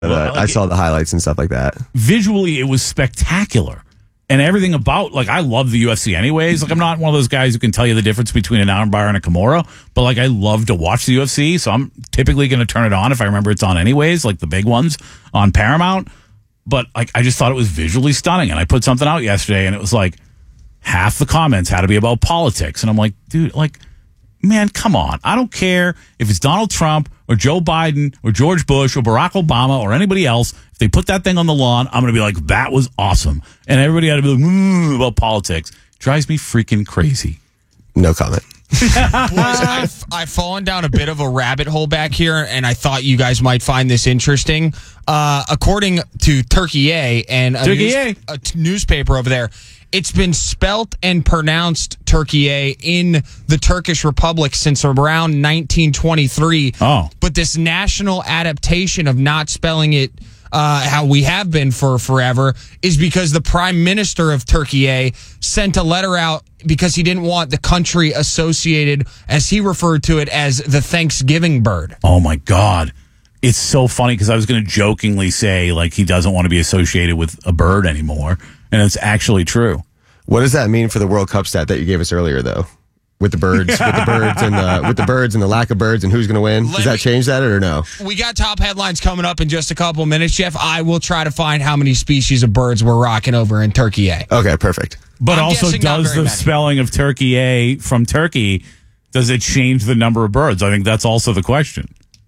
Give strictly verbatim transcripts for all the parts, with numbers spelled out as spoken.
But, uh, Well, like I saw the highlights and stuff like that. Visually, it was spectacular. And everything about, like, I love the U F C anyways. Like, I'm not one of those guys who can tell you the difference between an armbar and a Kimura, but, like, I love to watch the U F C, so I'm typically going to turn it on if I remember it's on anyways, like the big ones on Paramount. But, like, I just thought it was visually stunning. And I put something out yesterday, and it was like, half the comments had to be about politics. And I'm like, dude, like, man, come on. I don't care if it's Donald Trump or Joe Biden or George Bush or Barack Obama or anybody else. If they put that thing on the lawn, I'm going to be like, that was awesome. And everybody had to be like, mm, about politics. Drives me freaking crazy. No comment. Boys, I've, I've fallen down a bit of a rabbit hole back here, and I thought you guys might find this interesting. Uh, according to Turkey A and a, Turkey news, A. a t- newspaper over there, it's been spelt and pronounced Turkey A in the Turkish Republic since around nineteen twenty-three. Oh. But this national adaptation of not spelling it uh, how we have been for forever is because the Prime Minister of Turkey A sent a letter out because he didn't want the country associated, as he referred to it, as the Thanksgiving bird. Oh, my God. It's so funny because I was going to jokingly say, like, he doesn't want to be associated with a bird anymore. And it's actually true. What does that mean for the World Cup stat that you gave us earlier, though? With the birds, with the birds, and the with the birds and the lack of birds, and who's going to win? Let Does that me- change that or no? We got top headlines coming up in just a couple minutes, Jeff. I will try to find how many species of birds we're rocking over in Turkey A. Okay, perfect. But I'm also, guessing not does very the many. spelling of Turkey A from Turkey, does it change the number of birds? I think that's also the question.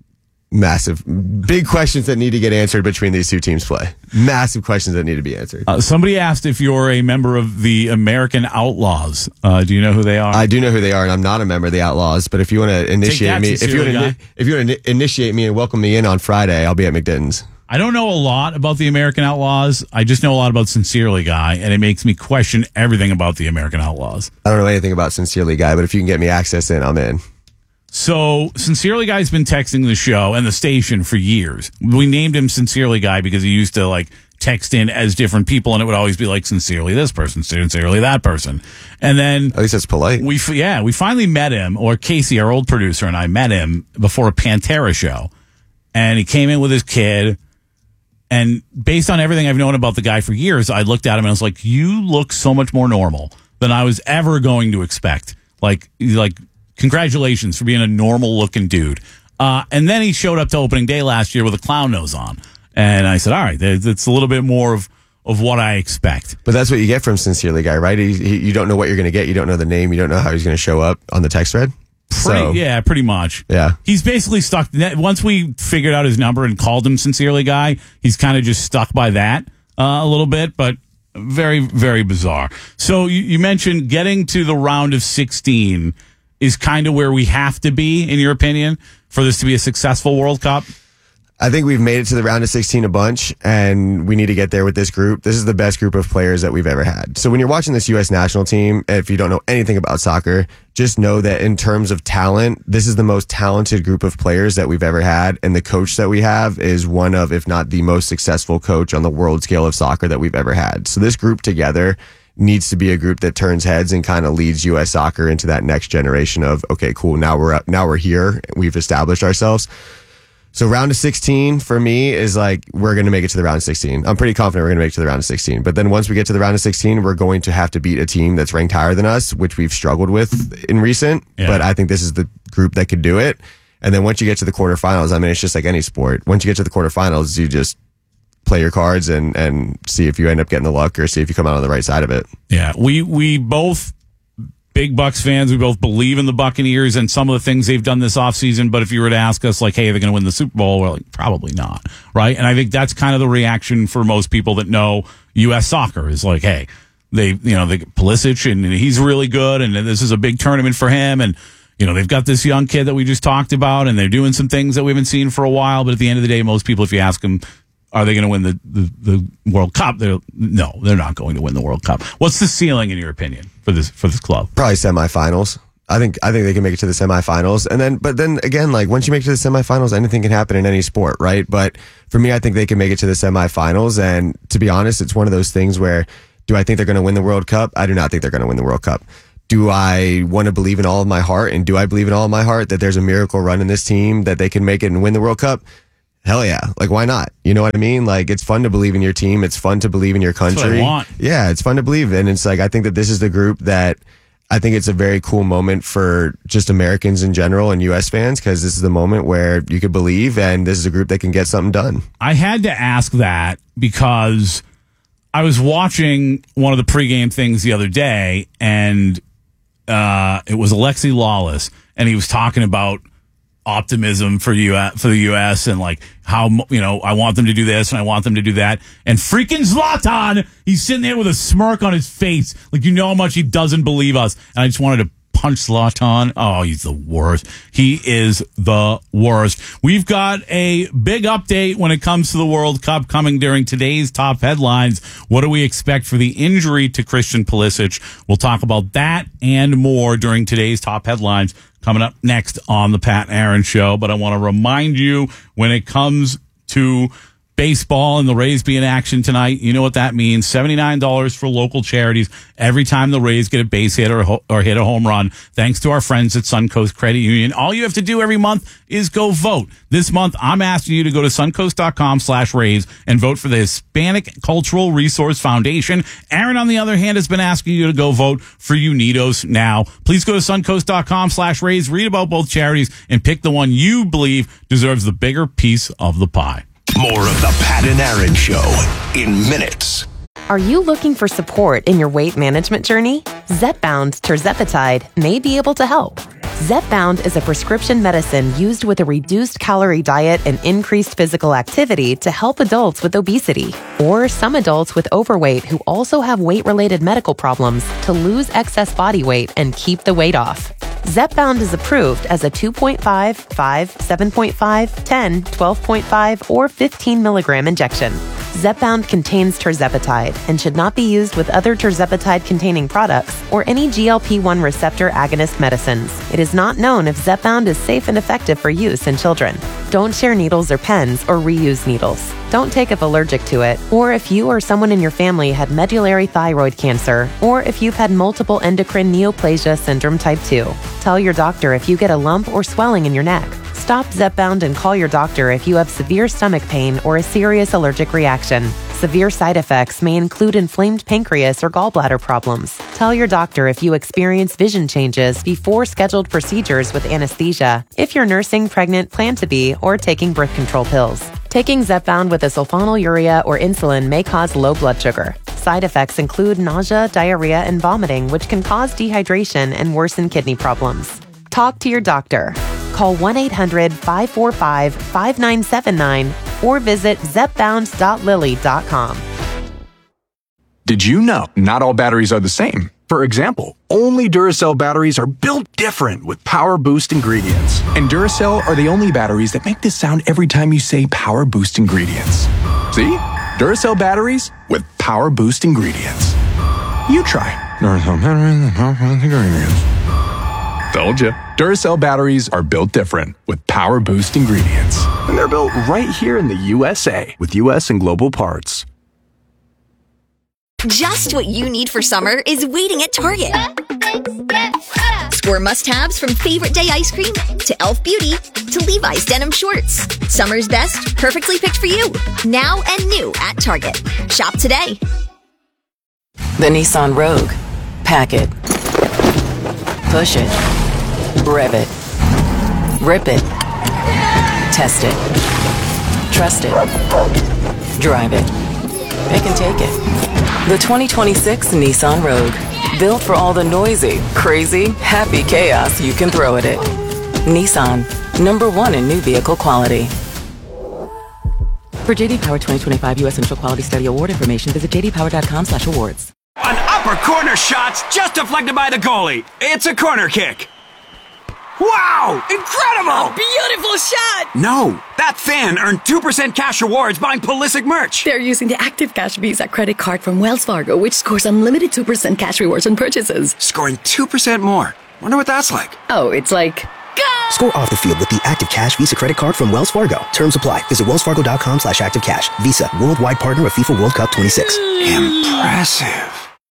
Massive, big questions that need to get answered between these two teams play. Massive questions that need to be answered. Uh, somebody asked if you're a member of the American Outlaws. Uh, do you know who they are? I do know who they are, and I'm not a member of the Outlaws. But if you want to initiate that, me, if you sincerely, want to, guy. if you want to initiate me and welcome me in on Friday, I'll be at McDitton's. I don't know a lot about the American Outlaws. I just know a lot about Sincerely Guy, and it makes me question everything about the American Outlaws. I don't know anything about Sincerely Guy, but if you can get me access in, I'm in. So, Sincerely Guy's been texting the show and the station for years. We named him Sincerely Guy because he used to, like, text in as different people, and it would always be like, sincerely this person, sincerely that person. And then At least that's polite. we, f- yeah, we finally met him, or Casey, our old producer, and I met him before a Pantera show. And he came in with his kid. And based on everything I've known about the guy for years, I looked at him and I was like, you look so much more normal than I was ever going to expect. Like, like, congratulations for being a normal looking dude. Uh, and then he showed up to opening day last year with a clown nose on. And I said, all right, it's a little bit more of, of what I expect. But that's what you get from Sincerely Guy, right? He, he, you don't know what you're going to get. You don't know the name. You don't know how he's going to show up on the text thread. Pretty, So, yeah, pretty much. Yeah. He's basically stuck. Once we figured out his number and called him Sincerely Guy, he's kind of just stuck by that uh, a little bit, but very, very bizarre. So you, you mentioned getting to the round of sixteen is kind of where we have to be, in your opinion, for this to be a successful World Cup? I think we've made it to the round of sixteen a bunch, and we need to get there with this group. This is the best group of players that we've ever had. So when you're watching this U S national team, if you don't know anything about soccer, just know that in terms of talent, this is the most talented group of players that we've ever had. And the coach that we have is one of, if not the most successful coach on the world scale of soccer that we've ever had. So this group together needs to be a group that turns heads and kind of leads U S soccer into that next generation of, okay, cool. Now we're up, now we're here. We've established ourselves. So round of sixteen for me is like, we're going to make it to the round of sixteen. I'm pretty confident we're going to make it to the round of sixteen. But then once we get to the round of sixteen, we're going to have to beat a team that's ranked higher than us, which we've struggled with in recent. Yeah. But I think this is the group that could do it. And then once you get to the quarterfinals, I mean, it's just like any sport. Once you get to the quarterfinals, you just play your cards and, and see if you end up getting the luck or see if you come out on the right side of it. Yeah, we we both big Bucks fans. We both believe in the Buccaneers and some of the things they've done this offseason. But if you were to ask us, like, hey, are they going to win the Super Bowl? We're like, probably not, right? And I think that's kind of the reaction for most people that know U S soccer is like, hey, they, you know, they Pulisic and he's really good, and this is a big tournament for him, and you know, they've got this young kid that we just talked about, and they're doing some things that we haven't seen for a while. But at the end of the day, most people, if you ask them, are they going to win the, the, the World Cup? They're, no, they're not going to win the World Cup. What's the ceiling, in your opinion, for this for this club? Probably semifinals. I think I think they can make it to the semifinals. And then, but then again, like once you make it to the semifinals, anything can happen in any sport, right? But for me, I think they can make it to the semifinals. And to be honest, it's one of those things where, do I think they're going to win the World Cup? I do not think they're going to win the World Cup. Do I want to believe in all of my heart? And do I believe in all of my heart that there's a miracle run in this team that they can make it and win the World Cup? hell yeah. Like, why not? You know what I mean? Like, it's fun to believe in your team. It's fun to believe in your country. That's what I want. Yeah, it's fun to believe. And it's like, I think that this is the group that I think it's a very cool moment for just Americans in general and U S fans, because this is the moment where you could believe, and this is a group that can get something done. I had to ask that because I was watching one of the pregame things the other day, and uh, it was Alexi Lawless, and he was talking about optimism for you for the U S and like how, you know, I want them to do this and I want them to do that, and freaking Zlatan, he's sitting there with a smirk on his face, like, you know how much he doesn't believe us. And I just wanted to punch Zlatan. Oh, he's the worst. He is the worst. We've got a big update when it comes to the World Cup coming during today's top headlines. What do we expect for the injury to Christian Pulisic? We'll talk about that and more during today's top headlines coming up next on the Pat Aaron Show. But I want to remind you, when it comes to baseball and the Rays be in action tonight, you know what that means. seventy-nine dollars for local charities every time the Rays get a base hit or, ho- or hit a home run, thanks to our friends at Suncoast Credit Union. All you have to do every month is go vote. This month, I'm asking you to go to suncoast.com slash Rays and vote for the Hispanic Cultural Resource Foundation. Aaron, on the other hand, has been asking you to go vote for Unidos Now. Please go to suncoast.com slash Rays, read about both charities, and pick the one you believe deserves the bigger piece of the pie. More of the Pat and Aaron Show in minutes. Are you looking for support in your weight management journey? Zepbound Tirzepatide may be able to help. Zepbound is a prescription medicine used with a reduced calorie diet and increased physical activity to help adults with obesity, or some adults with overweight who also have weight-related medical problems, to lose excess body weight and keep the weight off. Zepbound is approved as a two point five, five, seven point five, ten, twelve point five, or fifteen milligram injection. Zepbound contains tirzepatide and should not be used with other tirzepatide-containing products or any G L P one receptor agonist medicines. It is not known if Zepbound is safe and effective for use in children. Don't share needles or pens or reuse needles. Don't take if allergic to it, or if you or someone in your family had medullary thyroid cancer, or if you've had multiple endocrine neoplasia syndrome type two. Tell your doctor if you get a lump or swelling in your neck. Stop Zepbound and call your doctor if you have severe stomach pain or a serious allergic reaction. Severe side effects may include inflamed pancreas or gallbladder problems. Tell your doctor if you experience vision changes before scheduled procedures with anesthesia, if you're nursing, pregnant, plan to be, or taking birth control pills. Taking Zepbound with a sulfonylurea or insulin may cause low blood sugar. Side effects include nausea, diarrhea, and vomiting, which can cause dehydration and worsen kidney problems. Talk to your doctor. Call one eight hundred, five four five, five nine seven nine or visit zepbound dot lilly dot com. Did you know not all batteries are the same? For example, only Duracell batteries are built different with Power Boost ingredients. And Duracell are the only batteries that make this sound every time you say Power Boost ingredients. See? Duracell batteries with Power Boost ingredients. You try. Duracell batteries with Power Boost ingredients. Told you. Duracell batteries are built different with Power Boost ingredients. And they're built right here in the U S A with U S and global parts. Just what you need for summer is waiting at Target. Score must-haves from favorite day ice cream to e l f Beauty to Levi's denim shorts. Summer's best, perfectly picked for you. Now and new at Target. Shop today. The Nissan Rogue. Pack it. Push it. Rev it. Rip it. Test it. Trust it. Drive it. Pick and take it. The twenty twenty-six Nissan Rogue. Built for all the noisy, crazy, happy chaos you can throw at it. Nissan. Number one in new vehicle quality. For J D Power twenty twenty-five U S Initial Quality Study Award information, visit j d power dot com slash awards. An upper corner shot's just deflected by the goalie. It's a corner kick. Wow! Incredible! A beautiful shot! No, that fan earned two percent cash rewards buying Pulisic merch. They're using the Active Cash Visa credit card from Wells Fargo, which scores unlimited two percent cash rewards on purchases. Scoring two percent more. Wonder what that's like. Oh, it's like... Go! Score off the field with the Active Cash Visa credit card from Wells Fargo. Terms apply. Visit wellsfargo.com slash activecash. Visa, worldwide partner of FIFA World Cup twenty-six. Impressive.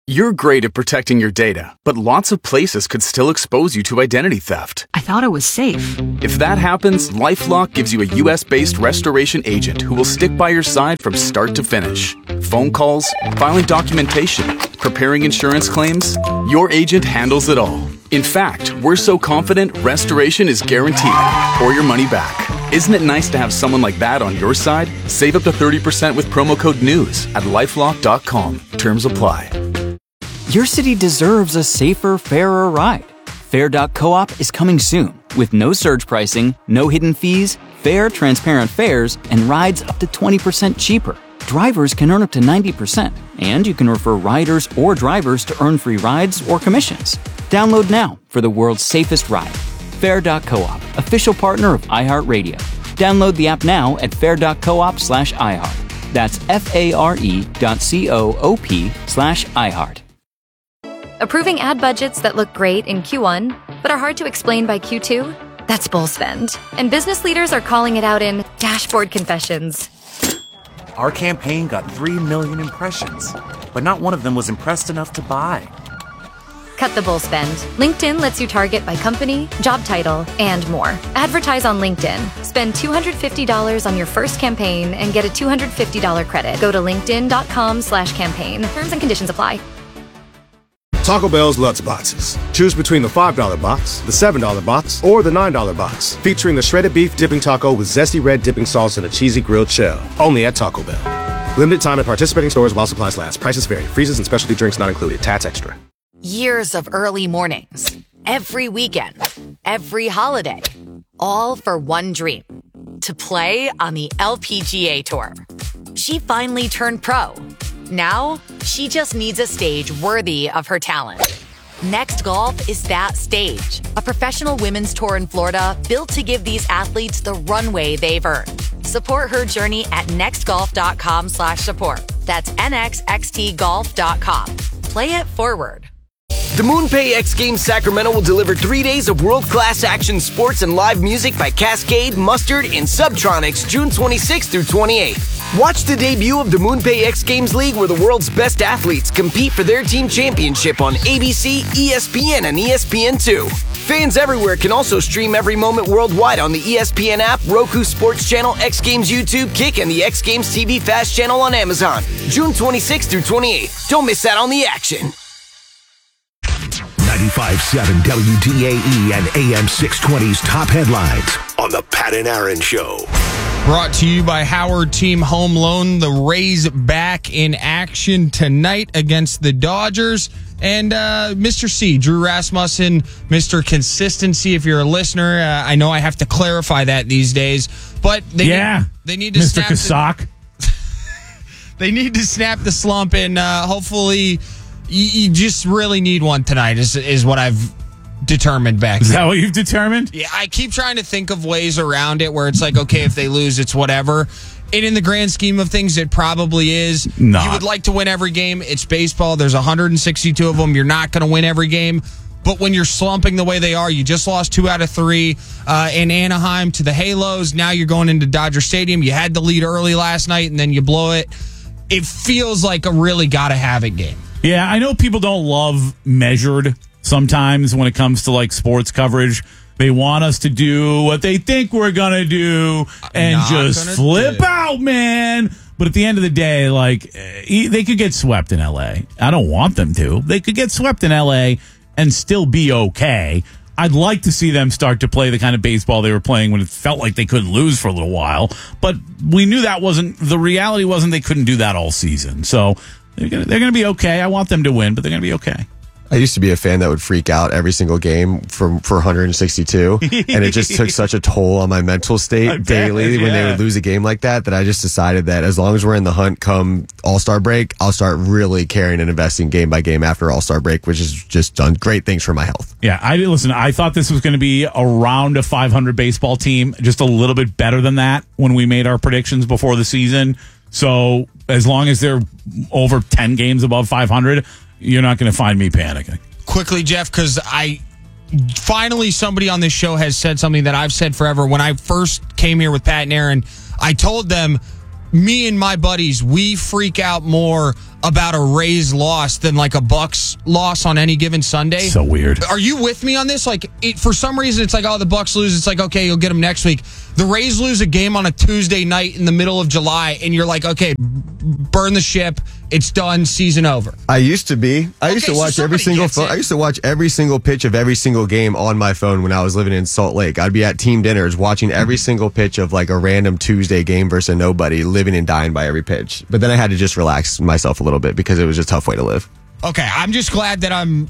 You're great at protecting your data, but lots of places could still expose you to identity theft. I thought it was safe. If that happens, LifeLock gives you a U S-based restoration agent who will stick by your side from start to finish. Phone calls, filing documentation, preparing insurance claims, your agent handles it all. In fact, we're so confident restoration is guaranteed or your money back. Isn't it nice to have someone like that on your side? Save up to thirty percent with promo code NEWS at lifelock dot com. Terms apply. Your city deserves a safer, fairer ride. Fair dot coop is coming soon with no surge pricing, no hidden fees, fair, transparent fares, and rides up to twenty percent cheaper. Drivers can earn up to ninety percent, and you can refer riders or drivers to earn free rides or commissions. Download now for the world's safest ride. Fair dot coop, official partner of iHeartRadio. Download the app now at fair dot coop slash iHeart. That's F-A-R-E dot C-O-O-P slash iHeart. Approving ad budgets that look great in Q one, but are hard to explain by Q two? That's bull spend. And business leaders are calling it out in dashboard confessions. Our campaign got three million impressions, but not one of them was impressed enough to buy. Cut the bull spend. LinkedIn lets you target by company, job title, and more. Advertise on LinkedIn. Spend two hundred fifty dollars on your first campaign and get a two hundred fifty dollars credit. Go to linkedin.com slash campaign. Terms and conditions apply. Taco Bell's Lutz Boxes. Choose between the five dollar box, the seven dollar box, or the nine dollar box. Featuring the shredded beef dipping taco with zesty red dipping sauce and a cheesy grilled shell. Only at Taco Bell. Limited time at participating stores while supplies last. Prices vary. Freezes and specialty drinks not included. Tats extra. Years of early mornings. Every weekend. Every holiday. All for one dream. To play on the L P G A Tour. She finally turned pro. Now, she just needs a stage worthy of her talent. Next Golf is that stage. A professional women's tour in Florida built to give these athletes the runway they've earned. Support her journey at nextgolf.com slash support. That's N X X T golf dot com. Play it forward. The MoonPay X Games Sacramento will deliver three days of world-class action sports and live music by Cascade, Mustard, and Subtronics June twenty-sixth through twenty-eighth. Watch the debut of the MoonPay X Games League where the world's best athletes compete for their team championship on A B C, E S P N, and E S P N two. Fans everywhere can also stream every moment worldwide on the E S P N app, Roku Sports Channel, X Games YouTube, Kick, and the X Games T V Fast Channel on Amazon. June twenty-sixth through twenty-eighth. Don't miss out on the action. ninety-five point seven W D A E and A M six twenty's top headlines on the Pat and Aaron Show. Brought to you by Howard Team Home Loan. The Rays back in action tonight against the Dodgers. And uh, Mister C, Drew Rasmussen, Mister Consistency. If you're a listener, uh, I know I have to clarify that these days. But they yeah, need, they need to Mister snap Kasak. The, they need to snap the slump, and uh, hopefully you, you just really need one tonight. Is is what I've determined back. Is here. that what you've determined? Yeah, I keep trying to think of ways around it where it's like, okay, if they lose, it's whatever. And in the grand scheme of things, it probably is. Not. You would like to win every game. It's baseball. There's one hundred sixty-two of them. You're not going to win every game. But when you're slumping the way they are, you just lost two out of three uh, in Anaheim to the Halos. Now you're going into Dodger Stadium. You had the lead early last night, and then you blow it. It feels like a really gotta-have-it game. Yeah, I know people don't love measured sometimes when it comes to like sports coverage. They want us to do what they think we're going to do and Not just flip do. out, man. But at the end of the day, like, they could get swept in L A. I don't want them to. They could get swept in L A and still be okay. I'd like to see them start to play the kind of baseball they were playing when it felt like they couldn't lose for a little while. But we knew that wasn't, the reality wasn't they couldn't do that all season. So they're going to, they're going to be okay. I want them to win, but they're going to be okay. I used to be a fan that would freak out every single game for for one hundred sixty-two, and it just took such a toll on my mental state I bet, daily when they yeah. would lose a game like that that I just decided that as long as we're in the hunt come All-Star break, I'll start really caring and investing game by game after All-Star break, which has just done great things for my health. Yeah, I listen, I thought this was going to be around a five hundred baseball team, just a little bit better than that when we made our predictions before the season. So as long as they're over ten games above five hundred, you're not going to find me panicking. Quickly, Jeff, because I finally somebody on this show has said something that I've said forever. When I first came here with Pat and Aaron, I told them me and my buddies, we freak out more about a Rays loss than like a Bucks loss on any given Sunday. So weird. Are you with me on this? Like, it, for some reason, it's like, oh, the Bucks lose. It's like, okay, you'll get them next week. The Rays lose a game on a Tuesday night in the middle of July, and you're like, okay, burn the ship. It's done. Season over. I used to be. I used Okay, to so watch every somebody single. gets Phone, it. I used to watch every single pitch of every single game on my phone when I was living in Salt Lake. I'd be at team dinners watching every single pitch of like a random Tuesday game versus nobody, living and dying by every pitch. But then I had to just relax myself a little bit because it was a tough way to live. Okay, I'm just glad that I'm.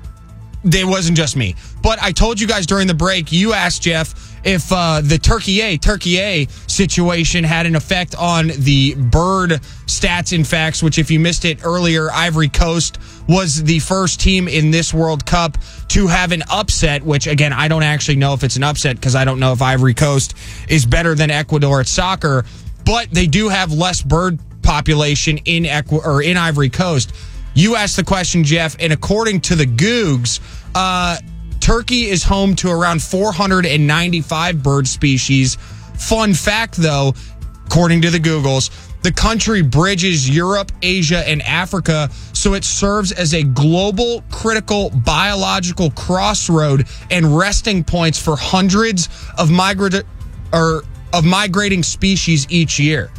It wasn't just me, but I told you guys during the break. You asked Jeff if uh, the Turkey A Turkey A situation had an effect on the bird stats and facts. Which, if you missed it earlier, Ivory Coast was the first team in this World Cup to have an upset. Which, again, I don't actually know if it's an upset because I don't know if Ivory Coast is better than Ecuador at soccer. But they do have less bird population in Equ- or in Ivory Coast. You asked the question, Jeff, and according to the Googs, uh, Turkey is home to around four hundred ninety-five bird species. Fun fact, though, according to the Googles, the country bridges Europe, Asia, and Africa, so it serves as a global critical biological crossroad and resting points for hundreds of migra- or of migrating species each year.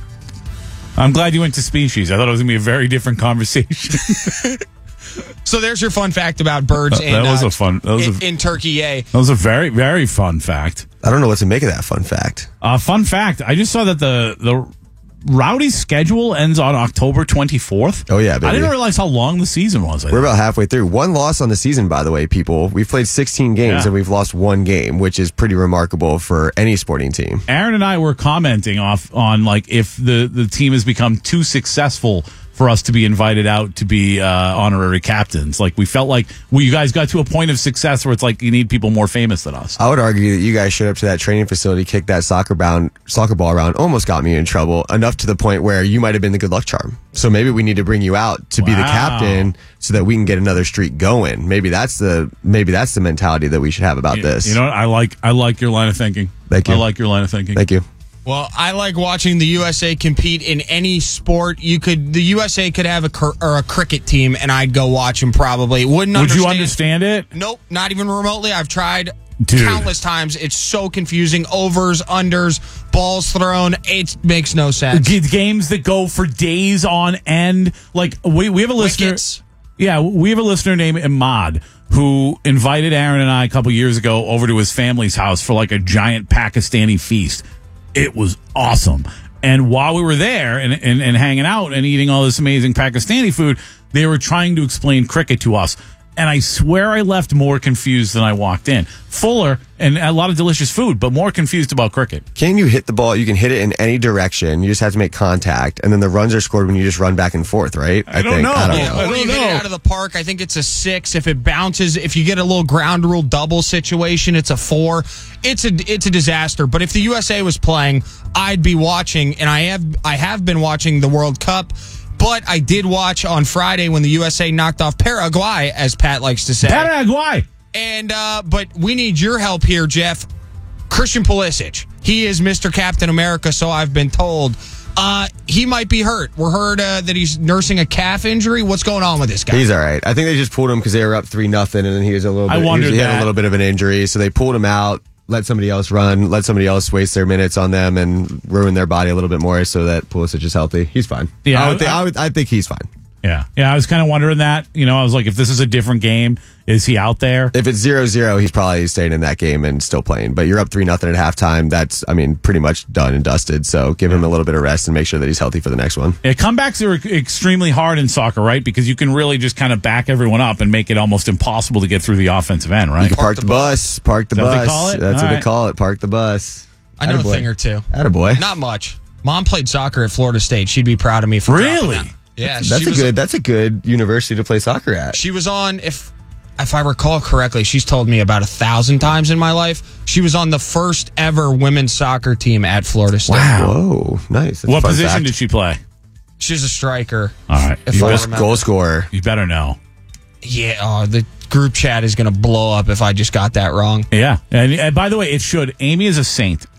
I'm glad you went to species. I thought it was going to be a very different conversation. So there's your fun fact about birds. That, in, that was uh, a fun. That was in, a, in Turkey A. That was a very, very fun fact. I don't know what to make of that fun fact. Uh, fun fact. I just saw that the the Rowdy's schedule ends on October twenty-fourth. Oh, yeah, baby. I didn't realize how long the season was. I We're think. about halfway through. One loss on the season, by the way, people. We've played sixteen games Yeah. and we've lost one game, which is pretty remarkable for any sporting team. Aaron and I were commenting off on like if the, the team has become too successful for us to be invited out to be uh, honorary captains. Like we felt like we you guys got to a point of success where it's like you need people more famous than us. I would argue that you guys showed up to that training facility, kicked that soccer bound soccer ball around, almost got me in trouble, enough to the point where you might have been the good luck charm. So maybe we need to bring you out to be the Wow. captain so that we can get another streak going. Maybe that's the maybe that's the mentality that we should have about You- this. You know what? I like I like your line of thinking. Thank you. I like your line of thinking. Thank you. Well, I like watching the U S A compete in any sport. You could, the U S A could have a cr- or a cricket team, and I'd go watch them. Probably wouldn't. Would understand. you understand it? Nope, not even remotely. I've tried Dude. countless times. It's so confusing. Overs, unders, balls thrown. It makes no sense. G- Games that go for days on end. Like we we have a listener. Wickets. Yeah, we have a listener named Imad who invited Aaron and I a couple years ago over to his family's house for like a giant Pakistani feast. It was awesome. And while we were there and, and, and hanging out and eating all this amazing Pakistani food, they were trying to explain cricket to us. And I swear I left more confused than I walked in. Fuller and a lot of delicious food, but more confused about cricket. Can you hit the ball? You can hit it in any direction. You just have to make contact, and then the runs are scored when you just run back and forth, right? I don't think. know. I don't Yeah, know. I or don't you hit know. it out of the park. I think it's a six. If it bounces, if you get a little ground rule double situation, it's a four. It's a it's a disaster. But if the U S A was playing, I'd be watching, and I have I have been watching the World Cup. But I did watch on Friday when the U S A knocked off Paraguay, as Pat likes to say. Paraguay. And uh, but we need your help here, Jeff. Christian Pulisic. He is Mister Captain America, so I've been told. Uh, he might be hurt. We're heard uh, that he's nursing a calf injury. What's going on with this guy? He's all right. I think they just pulled him because they were up three nothing, and then he was a little. I Bit, he, was, wondered he had that. a little bit of an injury, so they pulled him out. Let somebody else run. Let somebody else waste their minutes on them and ruin their body a little bit more, so that Pulisic is healthy. He's fine. Yeah, I, would think, I- I, would, I think he's fine. Yeah. Yeah, I was kind of wondering that. You know, I was like, if this is a different game, is he out there? If it's zero zero, he's probably staying in that game and still playing. But you're up three nothing at halftime. That's, I mean, pretty much done and dusted. So give him a little bit of rest and make sure that he's healthy for the next one. Yeah, comebacks are extremely hard in soccer, right? Because you can really just kind of back everyone up and make it almost impossible to get through the offensive end, right? You can park, the bus. Park the Is that bus. what they call it? That's All what right. they call it. Park the bus. I know Attaboy. a thing or two. Attaboy. Not much. Mom played soccer at Florida State. She'd be proud of me for dropping Really? that. Yeah, That's she a was, good. That's a good university to play soccer at. She was on, if if I recall correctly, she's told me about a thousand times in my life. She was on the first ever women's soccer team at Florida State. Whoa, nice. That's a What fun position fact. did she play? She's a striker. All right. If You I best- remember. Goal scorer. You better know. Yeah, oh, the group chat is going to blow up if I just got that wrong. Yeah. And, and by the way, it should. Amy is a saint.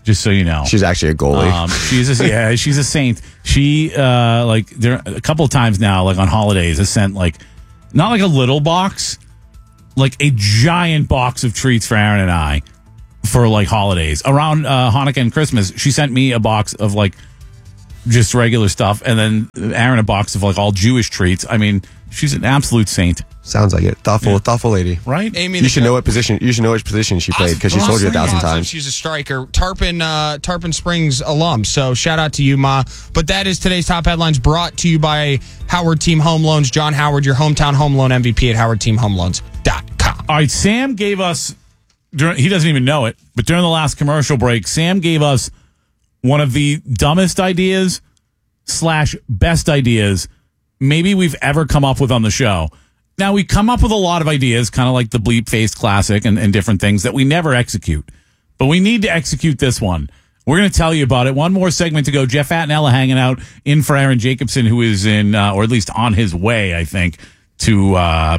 Just so you know, she's actually a goalie. Um, she's a, yeah, she's a saint. She uh, like there a couple of times now, like on holidays, has sent like not like a little box, like a giant box of treats for Aaron and I for like holidays around uh, Hanukkah and Christmas. She sent me a box of like just regular stuff, and then Aaron a box of like all Jewish treats. I mean, she's an absolute saint. Sounds like it. Thoughtful, yeah. thoughtful lady, right? Amy, you should know what position. You should know which position she played because she's told you a thousand awesome. times. She's a striker, Tarpon, uh, Tarpon Springs alum. So shout out to you, Ma. But that is today's top headlines, brought to you by Howard Team Home Loans. John Howard, your hometown home loan M V P at howard team home loans dot com. All right, Sam gave us. During, he doesn't even know it, but during the last commercial break, Sam gave us one of the dumbest ideas slash best ideas maybe we've ever come up with on the show. Now, we come up with a lot of ideas, kind of like the Bleep Faced Classic and, and different things that we never execute. But we need to execute this one. We're going to tell you about it. One more segment to go. Jeff Attinella hanging out in for Aaron Jacobson, who is in, uh, or at least on his way, I think, to uh,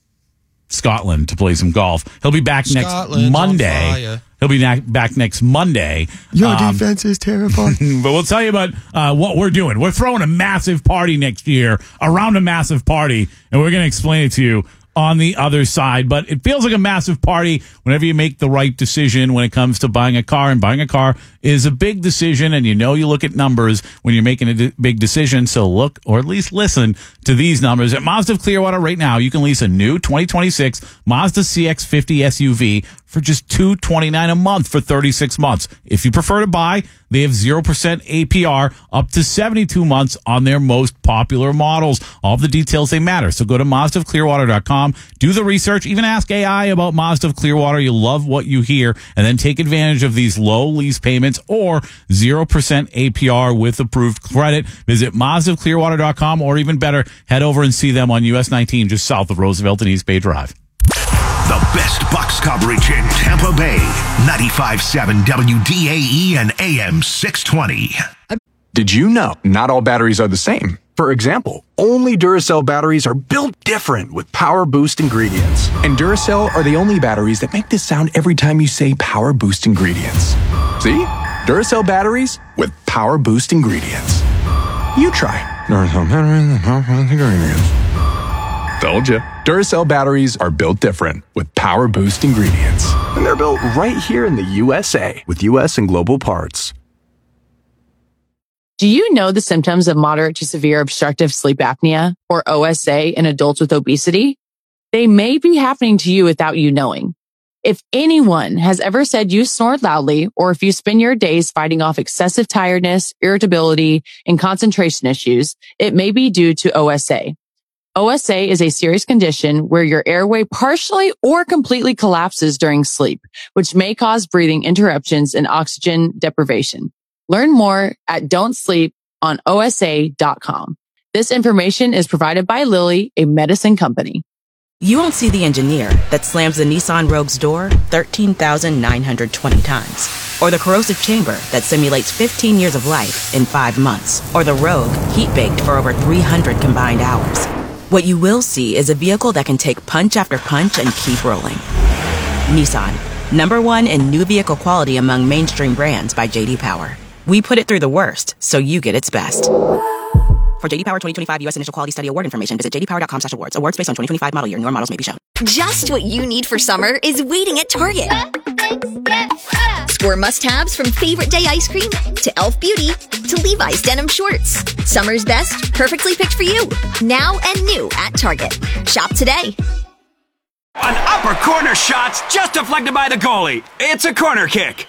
Scotland to play some golf. He'll be back Scotland's next Monday. He'll be na- back next Monday. Your um, defense is terrifying. But we'll tell you about uh, what we're doing. We're throwing a massive party next year, around a massive party, and we're going to explain it to you on the other side. But it feels like a massive party whenever you make the right decision when it comes to buying a car. And buying a car is a big decision, and you know you look at numbers when you're making a d- big decision. So look, or at least listen to these numbers. At Mazda of Clearwater right now, you can lease a new twenty twenty-six Mazda C X fifty S U V for just two hundred twenty-nine dollars a month for thirty-six months. If you prefer to buy, they have zero percent A P R up to seventy-two months on their most popular models. All the details, they matter. So go to Mazda of Clearwater dot com, do the research, even ask A I about Mazda of Clearwater. You'll love what you hear, and then take advantage of these low lease payments or zero percent A P R with approved credit. Visit Mazda of Clearwater dot com, or even better, head over and see them on U S nineteen just south of Roosevelt and East Bay Drive. The best Bucks coverage in Tampa Bay. ninety-five point seven W D A E and A M six twenty. Did you know not all batteries are the same? For example, only Duracell batteries are built different with Power Boost ingredients. And Duracell are the only batteries that make this sound every time you say Power Boost ingredients. See? Duracell batteries with Power Boost ingredients. You try. Duracell batteries with Power Boost ingredients. Told you. Duracell batteries are built different with Power Boost ingredients. And they're built right here in the U S A with U S and global parts. Do you know the symptoms of moderate to severe obstructive sleep apnea, or O S A, in adults with obesity? They may be happening to you without you knowing. If anyone has ever said you snore loudly, or if you spend your days fighting off excessive tiredness, irritability, and concentration issues, it may be due to O S A. O S A is a serious condition where your airway partially or completely collapses during sleep, which may cause breathing interruptions and oxygen deprivation. Learn more at don't sleep on O S A dot com. This information is provided by Lilly, a medicine company. You won't see the engineer that slams the Nissan Rogue's door thirteen thousand nine hundred twenty times. Or the corrosive chamber that simulates fifteen years of life in five months. Or the Rogue heat-baked for over three hundred combined hours. What you will see is a vehicle that can take punch after punch and keep rolling. Nissan, number one in new vehicle quality among mainstream brands by J D Power. We put it through the worst, so you get its best. For J D Power twenty twenty-five U S Initial Quality Study Award information, visit j d power dot com slash awards. Awards based on twenty twenty-five model year. Newer models may be shown. Just what you need for summer is waiting at Target. Score must-haves from favorite day ice cream to Elf Beauty to Levi's denim shorts. Summer's best, perfectly picked for you. Now and new at Target. Shop today. An upper corner shot's just deflected by the goalie. It's a corner kick.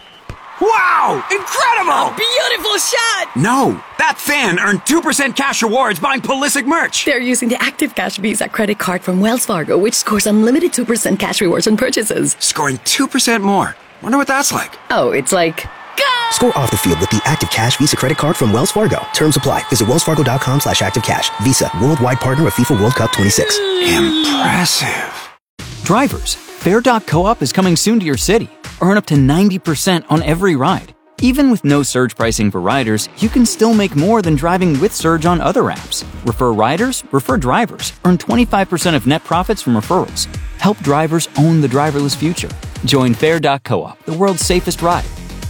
Wow! Incredible! A beautiful shot! No, that fan earned two percent cash rewards buying Pulisic merch. They're using the Active Cash Visa credit card from Wells Fargo, which scores unlimited two percent cash rewards on purchases. Scoring two percent more. Wonder what that's like. Oh, it's like... Go! Score off the field with the Active Cash Visa credit card from Wells Fargo. Terms apply. Visit wells fargo dot com slash active cash. Visa, worldwide partner of FIFA World Cup twenty-six. Impressive. Drivers, Fair dot co-op is coming soon to your city. Earn up to ninety percent on every ride. Even with no surge pricing for riders, you can still make more than driving with Surge on other apps. Refer riders, refer drivers. Earn twenty-five percent of net profits from referrals. Help drivers own the driverless future. Join Fair dot co-op, the world's safest ride.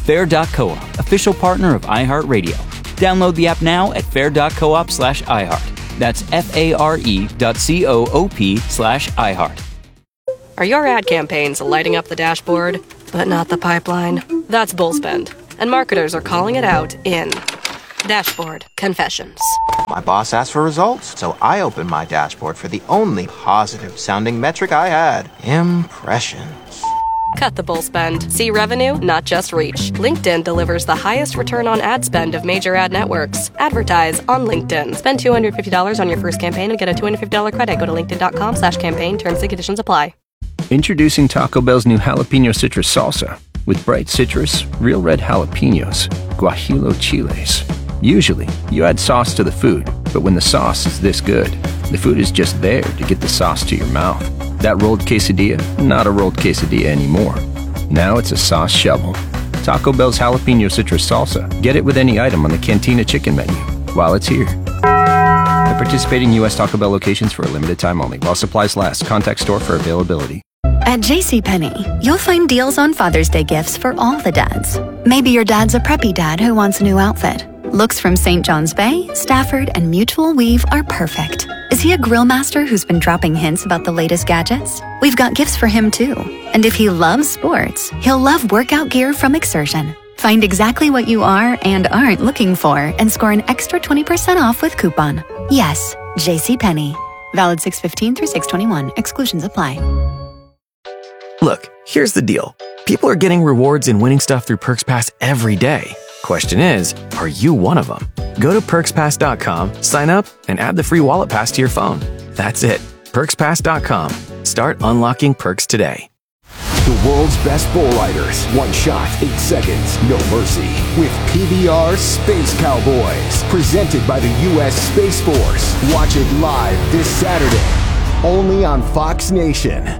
Fair dot coop, official partner of iHeartRadio. Download the app now at fair dot coop slash iHeart. That's F-A-R-E dot C-O-O-P slash iHeart. Are your ad campaigns lighting up the dashboard, but not the pipeline? That's Bullspend, and marketers are calling it out in Dashboard Confessions. My boss asked for results, so I opened my dashboard for the only positive-sounding metric I had. Impressions. Cut the bull spend. See revenue, not just reach. LinkedIn delivers the highest return on ad spend of major ad networks. Advertise on LinkedIn. Spend two hundred fifty dollars on your first campaign and get a two hundred fifty dollars credit. Go to linkedin.com slash campaign. Terms and conditions apply. Introducing Taco Bell's new jalapeno citrus salsa with bright citrus, real red jalapenos, guajillo chiles. Usually, you add sauce to the food, but when the sauce is this good, the food is just there to get the sauce to your mouth. That rolled quesadilla, not a rolled quesadilla anymore. Now it's a sauce shovel. Taco Bell's jalapeno citrus salsa. Get it with any item on the Cantina chicken menu while it's here. At participating U S Taco Bell locations for a limited time only. While supplies last, contact store for availability. At JCPenney, you'll find deals on Father's Day gifts for all the dads. Maybe your dad's a preppy dad who wants a new outfit. Looks from Saint John's Bay, Stafford, and Mutual Weave are perfect. Is he a grill master who's been dropping hints about the latest gadgets? We've got gifts for him too. And if he loves sports, he'll love workout gear from Exertion. Find exactly what you are and aren't looking for and score an extra twenty percent off with coupon. Yes, JCPenney. Valid six fifteen through six twenty-one. Exclusions apply. Look, here's the deal. People are getting rewards and winning stuff through Perks Pass every day. Question is, are you one of them? Go to perks pass dot com, sign up, and add the free wallet pass to your phone. That's it. perks pass dot com. Start unlocking perks today. The world's best bull riders. One shot, eight seconds, no mercy. With P B R Space Cowboys. Presented by the U S Space Force. Watch it live this Saturday. Only on Fox Nation.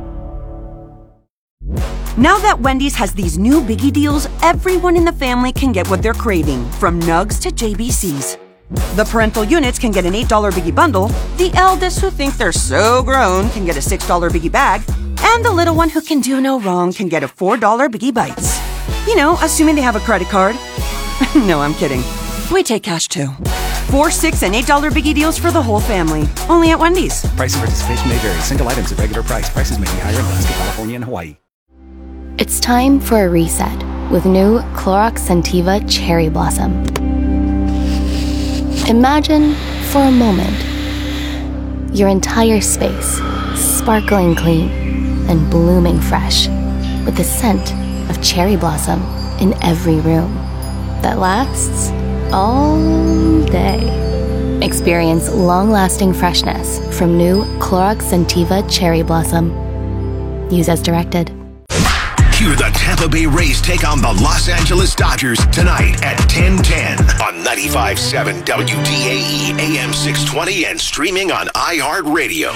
Now that Wendy's has these new biggie deals, everyone in the family can get what they're craving, from nugs to J B Cs. The parental units can get an eight dollar biggie bundle, the eldest who think they're so grown can get a six dollar biggie bag, and the little one who can do no wrong can get a four dollar biggie bites. You know, assuming they have a credit card. No, I'm kidding. We take cash too. Four, six, and eight dollar biggie deals for the whole family. Only at Wendy's. Price and participation may vary. Single items at regular price. Prices may be higher in Alaska, California, and Hawaii. It's time for a reset with new Clorox Scentiva Cherry Blossom. Imagine, for a moment, your entire space sparkling clean and blooming fresh with the scent of cherry blossom in every room that lasts all day. Experience long-lasting freshness from new Clorox Scentiva Cherry Blossom. Use as directed. Hear the Tampa Bay Rays take on the Los Angeles Dodgers tonight at ten ten on ninety-five point seven W D A E A M six twenty and streaming on iHeartRadio.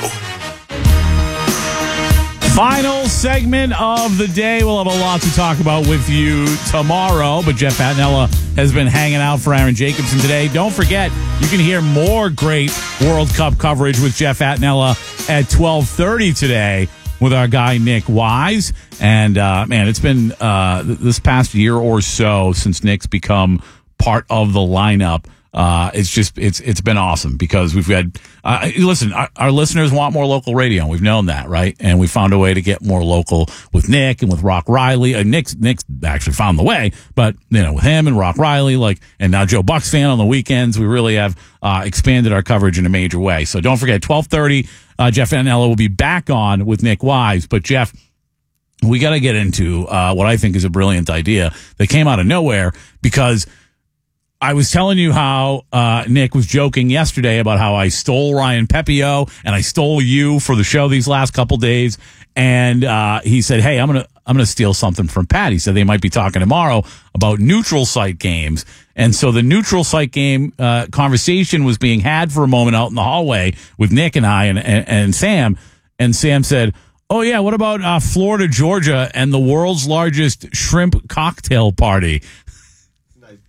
Final segment of the day. We'll have a lot to talk about with you tomorrow, but Jeff Attinella has been hanging out for Aaron Jacobson today. Don't forget, you can hear more great World Cup coverage with Jeff Attinella at twelve thirty today with our guy Nick Wise. And, uh, man, it's been uh, this past year or so since Nick's become part of the lineup. Uh, it's just, it's, it's been awesome because we've had, uh, listen, our, our listeners want more local radio. We've known that, right? And we found a way to get more local with Nick and with Rock Riley. Uh, Nick's, Nick's actually found the way, but, you know, with him and Rock Riley, like, and now Joe Buck's fan on the weekends, we really have, uh, expanded our coverage in a major way. So don't forget, twelve thirty, uh, Jeff Attinella will be back on with Nick Wise. But Jeff, we got to get into, uh, what I think is a brilliant idea that came out of nowhere because I was telling you how uh, Nick was joking yesterday about how I stole Ryan Pepio and I stole you for the show these last couple days. And uh, he said, hey, I'm going to I'm gonna steal something from Pat. He said they might be talking tomorrow about neutral site games. And so the neutral site game uh, conversation was being had for a moment out in the hallway with Nick and I and, and, and Sam. And Sam said, oh, yeah, what about uh, Florida, Georgia, and the world's largest shrimp cocktail party?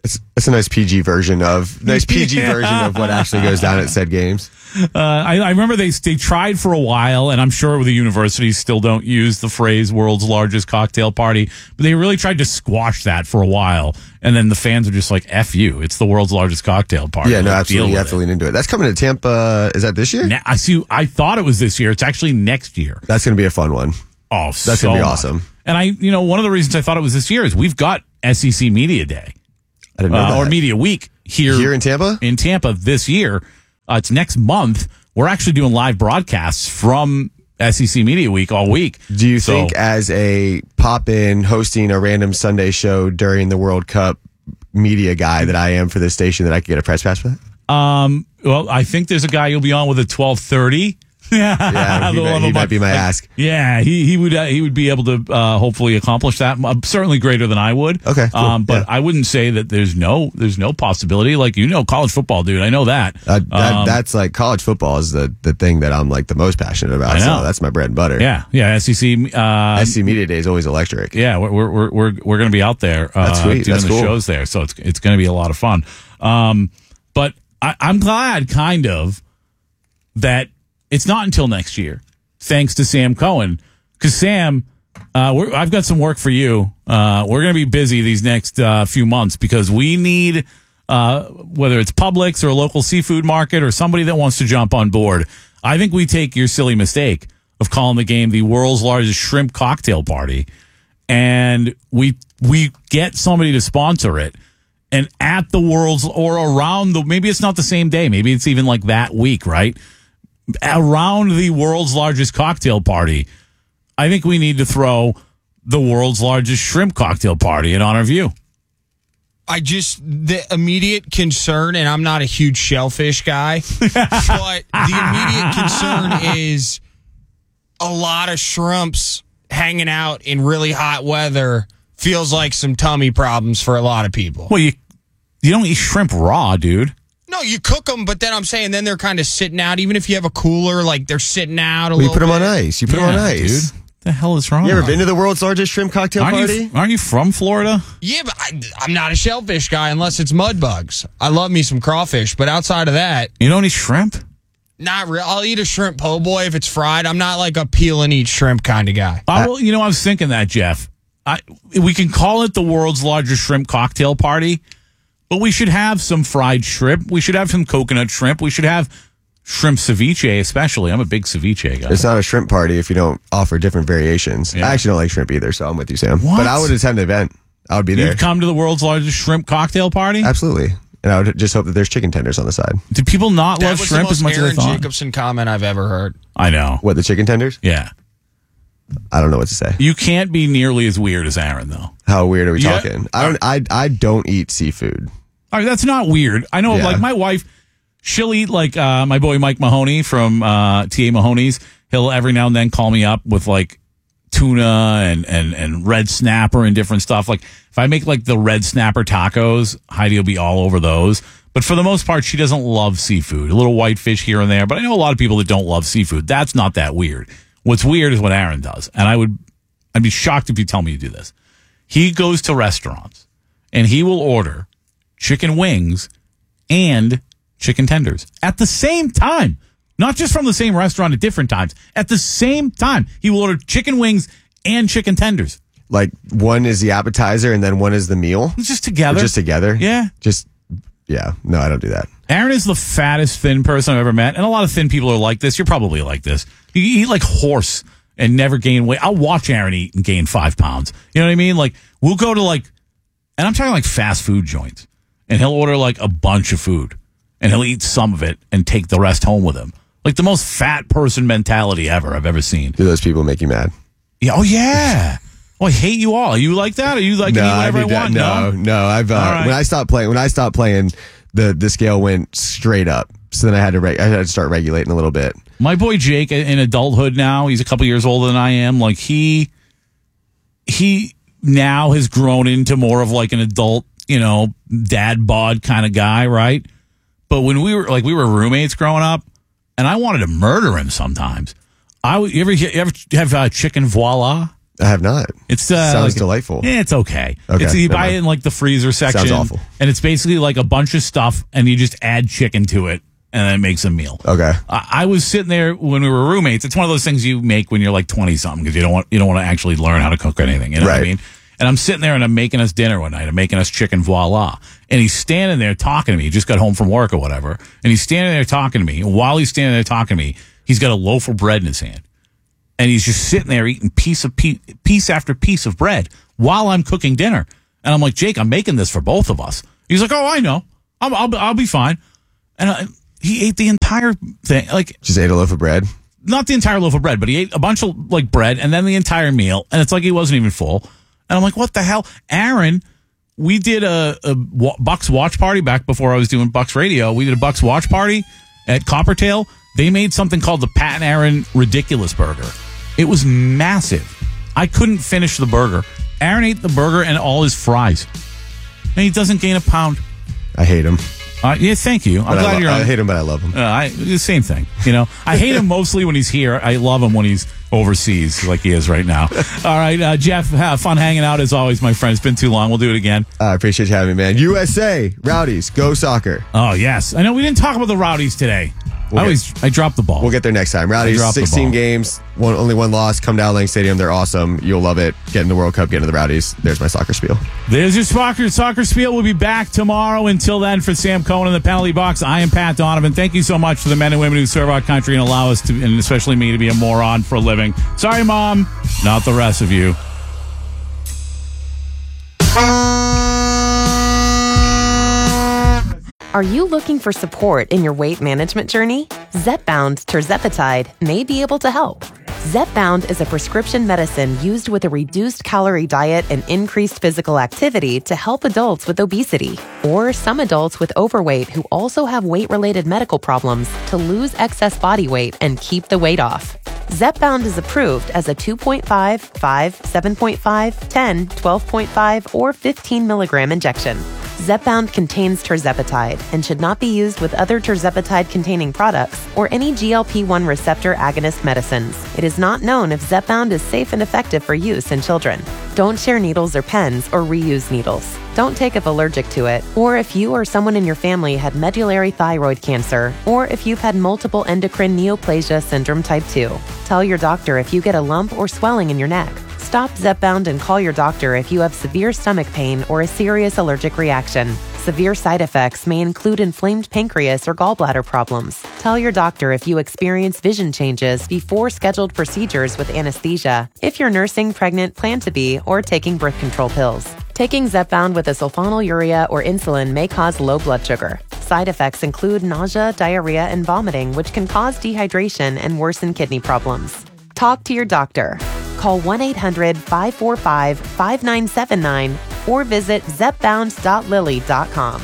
It's, it's a nice P G version of nice P G Yeah. version of what actually goes down at said games. Uh, I, I remember they they tried for a while, and I'm sure the universities still don't use the phrase "world's largest cocktail party," but they really tried to squash that for a while. And then the fans are just like, "F you! It's the world's largest cocktail party." Yeah, no, Like, absolutely. You deal have with to lean into it. That's coming to Tampa. Is that this year? it. Now, I see. I thought it was this year. It's actually next year. That's going to be a fun one. Oh, That's so going to be much. awesome. And I, you know, one of the reasons I thought it was this year is we've got S E C Media Day. I didn't know uh, that. or Media Week here Here in Tampa? In Tampa this year. Uh, it's next month. We're actually doing live broadcasts from S E C Media Week all week. Do you So- think as a pop-in hosting a random Sunday show during the World Cup media guy that I am for this station that I could get a press pass for that? Um, well, I think there's a guy you'll be on with at twelve thirty. Yeah, he, The might, one he about- might be my ask. Yeah, he he would uh, he would be able to uh, hopefully accomplish that. Uh, certainly greater than I would. Okay, cool. Um, but Yeah. I wouldn't say that there's no there's no possibility. Like, you know, college football, dude. I know that. Uh, that Um, that's like college football is the, the thing that I'm like the most passionate about. I know. So that's my bread and butter. Yeah, yeah. S E C. Uh, S E C Media Day is always electric. Yeah, we're we're we're we're going to be out there uh, That's sweet. doing That's the cool. shows there, so it's it's going to be a lot of fun. Um, but I, I'm glad, kind of, that it's not until next year, thanks to Sam Cohen, because Sam, uh, we're, I've got some work for you. Uh, we're going to be busy these next uh, few months because we need, uh, whether it's Publix or a local seafood market or somebody that wants to jump on board. I think we take your silly mistake of calling the game the world's largest shrimp cocktail party, and we we get somebody to sponsor it. And at the world's or around the, maybe it's not the same day, maybe it's even like that week, right? Around the world's largest cocktail party, I think we need to throw the world's largest shrimp cocktail party in honor of you. I just, the immediate concern, and I'm not a huge shellfish guy, but the immediate concern is a lot of shrimps hanging out in really hot weather feels like some tummy problems for a lot of people. Well, you you don't eat shrimp raw, dude. No, you cook them, but then I'm saying then they're kind of sitting out. Even if you have a cooler, like they're sitting out a Well, you little put them bit. on ice. You put them on Yeah, ice. dude. The hell is wrong? You ever been to the world's largest shrimp cocktail aren't party? You, aren't you from Florida? Yeah, but I, I'm not a shellfish guy unless it's mud bugs. I love me some crawfish, but outside of that, You don't eat shrimp? not real. I'll eat a shrimp po' boy if it's fried. I'm not like a peel and eat shrimp kind of guy. I, well, you know, I was thinking that, Jeff. I, we can call it the world's largest shrimp cocktail party, but we should have some fried shrimp. We should have some coconut shrimp. We should have shrimp ceviche, especially. I'm a big ceviche guy. It's not a shrimp party if you don't offer different variations. Yeah. I actually don't like shrimp either, so I'm with you, Sam. What? But I would attend the event. I would be there. You'd come to the world's largest shrimp cocktail party? Absolutely. And I would just hope that there's chicken tenders on the side. Do people not That love was shrimp the most as much Aaron as they thought? Jacobson comment I've ever heard. I know. What, the chicken tenders? Yeah. I don't know what to say. You can't be nearly as weird as Aaron, though. How weird are we Yeah. talking? I don't I I don't eat seafood. All right, that's not weird. I know, Yeah. like, my wife, she'll eat, like, uh, my boy Mike Mahoney from uh, T A Mahoney's. He'll every now and then call me up with, like, tuna and, and, and red snapper and different stuff. Like, if I make, like, the red snapper tacos, Heidi will be all over those. But for the most part, she doesn't love seafood. A little whitefish here and there. But I know a lot of people that don't love seafood. That's not that weird. What's weird is what Aaron does. And I would, I'd be shocked if you tell me to do this. He goes to restaurants and he will order chicken wings and chicken tenders at the same time. Not just from the same restaurant at different times. At the same time, he will order chicken wings and chicken tenders. Like one is the appetizer and then one is the meal. It's just together. Or just together. Yeah. Just yeah. No, I don't do that. Aaron is the fattest thin person I've ever met, and a lot of thin people are like this. You're probably like this. You eat like horse and never gain weight. I'll watch Aaron eat and gain five pounds. You know what I mean? Like, we'll go to like, and I'm talking like fast food joints, and he'll order like a bunch of food, and he'll eat some of it and take the rest home with him. Like the most fat person mentality ever I've ever seen. Do those people make you mad? Yeah. Oh yeah. Oh, I hate you all. Are you like that? Are you like no, me whatever I, I do want? that. No, no. I've uh, All right. when I stopped playing. When I stopped playing, the the scale went straight up. So then I had to reg- I had to start regulating a little bit. My boy Jake in adulthood now, he's a couple years older than I am. Like he, he now has grown into more of like an adult, you know, dad bod kind of guy, right? But when we were like, we were roommates growing up and I wanted to murder him sometimes. I would, you ever, you ever have uh, chicken voila? I have not. It's uh, Sounds like, delightful. Yeah, it's okay. Okay, It's, you never buy mind. it in like the freezer section. Sounds awful. And it's basically like a bunch of stuff, and you just add chicken to it, and then it makes a meal. Okay. I, I was sitting there when we were roommates. It's one of those things you make when you're like twenty something because you don't want you don't want to actually learn how to cook anything. You know what I Right. mean? And I'm sitting there and I'm making us dinner one night. I'm making us chicken voila. And he's standing there talking to me. He just got home from work or whatever. And he's standing there talking to me. And while he's standing there talking to me, he's got a loaf of bread in his hand. And he's just sitting there eating piece of piece, piece after piece of bread while I'm cooking dinner. And I'm like, Jake, I'm making this for both of us. He's like, oh, I know. I'll, I'll, I'll be fine. And I, he ate the entire thing. Like, Just ate a loaf of bread? not the entire loaf of bread, but he ate a bunch of like bread and then the entire meal. And it's like he wasn't even full. And I'm like, what the hell? Aaron, we did a, a Bucks watch party back before I was doing Bucks radio. We did a Bucks watch party at Coppertail. They made something called the Pat and Aaron Ridiculous Burger. It was massive. I couldn't finish the burger. Aaron ate the burger and all his fries. And he doesn't gain a pound. I hate him. Uh, yeah, thank you. I'm But I glad lo- you're on. I hate him, but I love him. Uh, I, the same thing, you know. I hate him mostly when he's here. I love him when he's overseas, like he is right now. All right, uh, Jeff, have fun hanging out as always, my friend. It's been too long. We'll do it again. I appreciate you having me, man. U S A, Rowdies, go soccer. Oh yes, I know we didn't talk about the Rowdies today. We'll I get- always I dropped the ball. We'll get there next time. Rowdies, dropped the sixteen ball. games, one only one loss. Come down Lang Stadium. They're awesome. You'll love it. Get in the World Cup, get into the Rowdies. There's my soccer spiel. There's your soccer soccer spiel. We'll be back tomorrow. Until then, for Sam Cohen in the penalty box, I am Pat Donovan. Thank you so much for the men and women who serve our country and allow us to, and especially me, to be a moron for a living. Sorry, Mom. Not the rest of you. Are you looking for support in your weight management journey? Zepbound tirzepatide may be able to help. Zepbound is a prescription medicine used with a reduced calorie diet and increased physical activity to help adults with obesity or some adults with overweight who also have weight-related medical problems to lose excess body weight and keep the weight off. Zepbound is approved as a two point five, five, seven point five, ten, twelve point five, or fifteen milligram injection. Zepbound contains tirzepatide and should not be used with other tirzepatide-containing products or any G L P one receptor agonist medicines. It is not known if Zepbound is safe and effective for use in children. Don't share needles or pens or reuse needles. Don't take if allergic to it, or if you or someone in your family had medullary thyroid cancer, or if you've had multiple endocrine neoplasia syndrome type two. Tell your doctor if you get a lump or swelling in your neck. Stop Zepbound and call your doctor if you have severe stomach pain or a serious allergic reaction. Severe side effects may include inflamed pancreas or gallbladder problems. Tell your doctor if you experience vision changes before scheduled procedures with anesthesia, if you're nursing, pregnant, plan to be, or taking birth control pills. Taking Zepbound with a sulfonylurea or insulin may cause low blood sugar. Side effects include nausea, diarrhea, and vomiting, which can cause dehydration and worsen kidney problems. Talk to your doctor. Call one eight hundred, five four five, five nine seven nine or visit zepbound dot lilly dot com.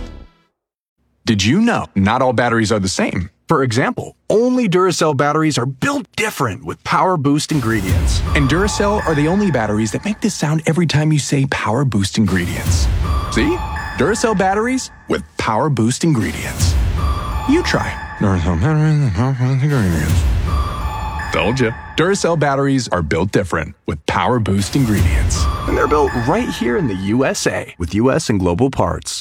Did you know not all batteries are the same? For example, only Duracell batteries are built different with Power Boost ingredients. And Duracell are the only batteries that make this sound every time you say Power Boost ingredients. See? Duracell batteries with Power Boost ingredients. You try. Duracell batteries with Power Boost ingredients. Told you. Duracell batteries are built different with Power Boost ingredients. And they're built right here in the U S A with U S and global parts.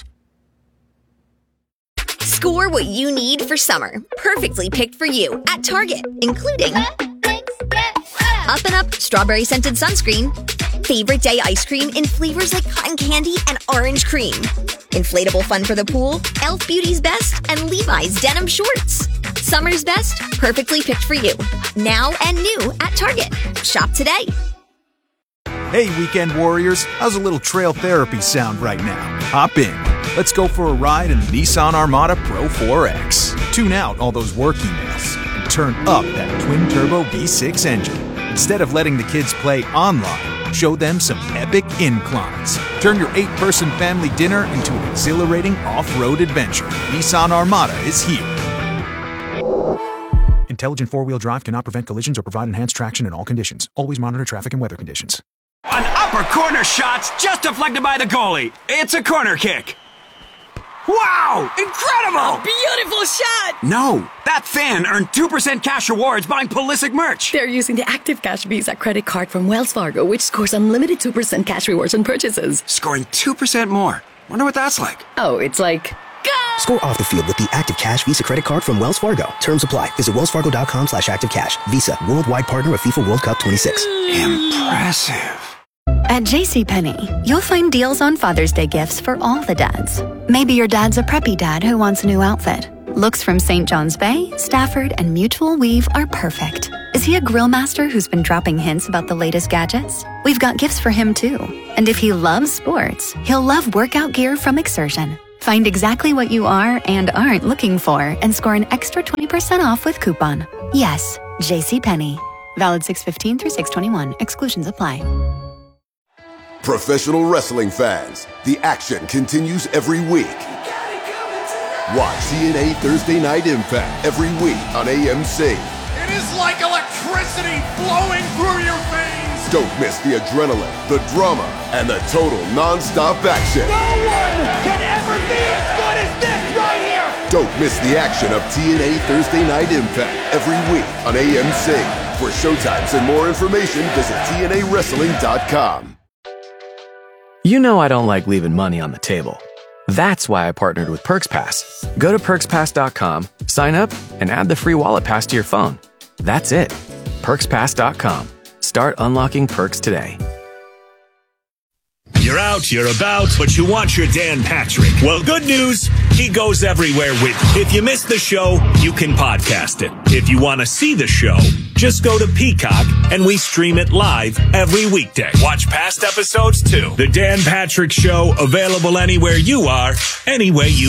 Score what you need for summer. Perfectly picked for you at Target, including Up and Up Strawberry Scented Sunscreen, Favorite Day Ice Cream in flavors like cotton candy and orange cream, Inflatable Fun for the Pool, e l f Beauty's Best, and Levi's Denim Shorts. Summer's best, perfectly picked for you. Now and new at Target. Shop today. Hey, weekend warriors, how's a little trail therapy sound right now? Hop in. Let's go for a ride in the Nissan Armada Pro four X. Tune out all those work emails and turn up that twin-turbo V six engine. Instead of letting the kids play online, show them some epic inclines. Turn your eight-person family dinner into an exhilarating off-road adventure. Nissan Armada is here. Intelligent four-wheel drive cannot prevent collisions or provide enhanced traction in all conditions. Always monitor traffic and weather conditions. An upper corner shot's just deflected by the goalie. It's a corner kick. Wow! Incredible! Beautiful shot! No, that fan earned two percent cash rewards buying Pulisic merch. They're using the Active Cash Visa credit card from Wells Fargo, which scores unlimited two percent cash rewards on purchases. Scoring two percent more. Wonder what that's like. Oh, it's like... Score off the field with the Active Cash Visa credit card from Wells Fargo. Terms apply. Visit wellsfargo.com slash active cash. Visa, worldwide partner of FIFA World Cup twenty-six. Impressive. At JCPenney, you'll find deals on Father's Day gifts for all the dads. Maybe your dad's a preppy dad who wants a new outfit. Looks from Saint John's Bay, Stafford, and Mutual Weave are perfect. Is he a grill master who's been dropping hints about the latest gadgets? We've got gifts for him too. And if he loves sports, he'll love workout gear from Exertion. Find exactly what you are and aren't looking for and score an extra twenty percent off with coupon. Yes, JCPenney. Valid six fifteen through six twenty-one. Exclusions apply. Professional wrestling fans, the action continues every week. Watch T N A Thursday Night Impact every week on A M C. It is like electricity flowing through your veins. Don't miss the adrenaline, the drama, and the total non-stop action. No one can ever be as good as this right here. Don't miss the action of T N A Thursday Night Impact every week on A M C. For showtimes and more information, visit T N A wrestling dot com. You know I don't like leaving money on the table. That's why I partnered with PerksPass. Go to perks pass dot com, sign up, and add the free wallet pass to your phone. That's it. perks pass dot com. Start unlocking perks today. You're out, you're about, but you want your Dan Patrick. Well, good news, he goes everywhere with you. If you missed the show, you can podcast it. If you want to see the show, just go to Peacock and we stream it live every weekday. Watch past episodes too. The Dan Patrick Show, available anywhere you are, any way you